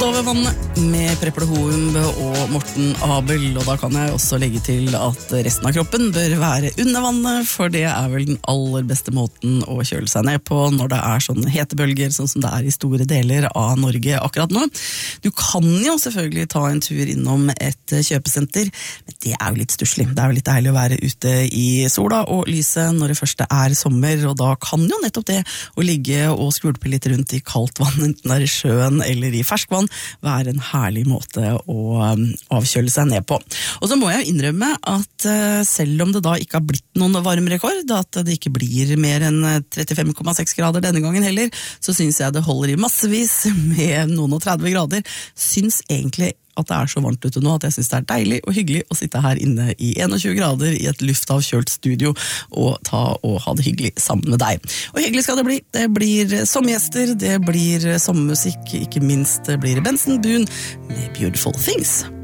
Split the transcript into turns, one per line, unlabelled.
over vannet med Prepper Houm og Morten Abel, og da kan jeg også legge til at resten av kroppen bør være under vannet, for det er vel den aller beste måten å kjøle seg ned på når det er sånne hetebølger, sånn som det er i store deler av Norge akkurat nå. Du kan jo selvfølgelig ta en tur innom et kjøpesenter, men det er jo litt stusslig. Det er jo litt deilig å være ute i sola og lyset når det første er sommer, og da kan jo nettopp det å ligge og skvulpe litt rundt i kaldt vann, enten det er i sjøen eller i ferskvann, være en herlig måte å avkjøle seg ned på. Og så må jeg jo innrømme at selv om det da ikke har blitt noen varmerekord, at det ikke blir mer enn 35,6 grader denne gangen heller, så synes jeg det holder i massevis med noen og 30 grader. Syns egentlig at det er så varmt ute nå at jeg synes det er deilig og hyggelig å sitte her inne i 21 grader i et luftavkjølt studio og ha det hyggelig sammen med deg. Og hyggelig skal det bli. Det blir sommergjester, det blir sommermusikk, ikke minst blir det Benson Boone med Beautiful Things.